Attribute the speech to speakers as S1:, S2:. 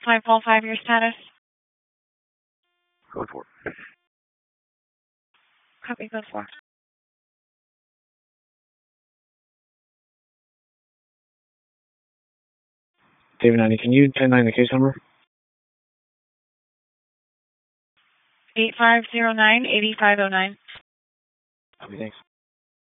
S1: 5 Paul 5, your status?
S2: Code 4.
S1: Copy, code 4.
S2: David 90, can you 10-9 the case number?
S1: 8509-8509.
S2: Copy, thanks.